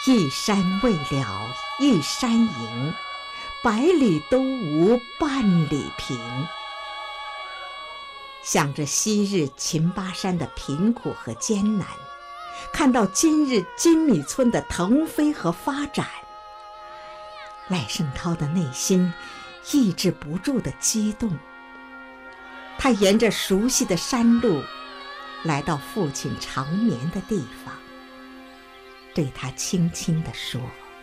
一山未了一山迎，百里都无半里平。想着昔日秦巴山的贫苦和艰难，看到今日金米村的腾飞和发展，赖声涛的内心抑制不住的激动。他沿着熟悉的山路来到父亲长眠的地方，对他轻轻地说：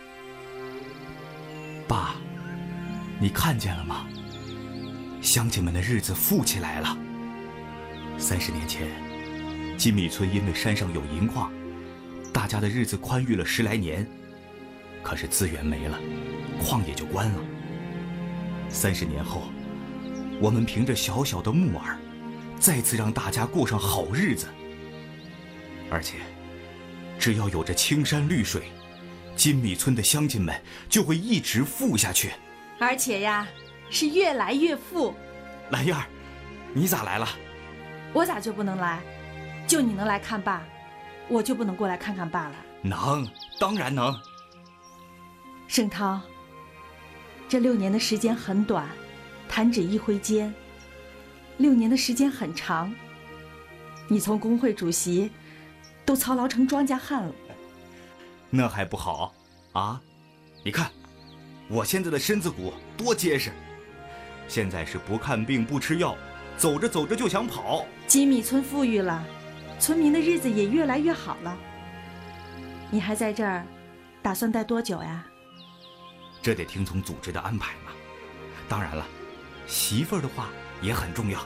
爸，你看见了吗？乡亲们的日子富起来了。30年前，金米村因为山上有银矿，大家的日子宽裕了10来年。可是资源没了，矿也就关了。30年后，我们凭着小小的木耳，再次让大家过上好日子。而且，只要有着青山绿水，金米村的乡亲们就会一直富下去。 而且呀，是越来越富。 兰燕儿，你咋来了？ 我咋就不能来？就你能来看爸，我就不能过来看看爸了？ 能，当然能。 声涛，这6年的时间很短，弹指一挥间；6年的时间很长，你从工会主席都操劳成庄稼汉了。 那还不好啊？你看，我现在的身子骨多结实，现在是不看病不吃药，走着走着就想跑。 金米村富裕了，村民的日子也越来越好了。你还在这儿，打算待多久呀？ 这得听从组织的安排嘛。当然了，媳妇儿的话也很重要。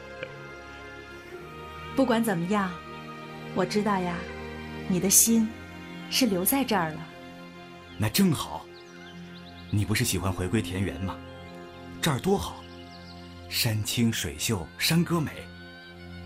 不管怎么样，我知道呀，你的心是留在这儿了。 那正好，你不是喜欢回归田园吗？这儿多好，山清水秀，山歌美。